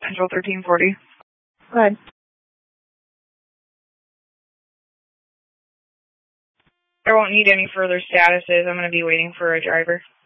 Central 1340. Go ahead. I won't need any further statuses. I'm going to be waiting for a driver.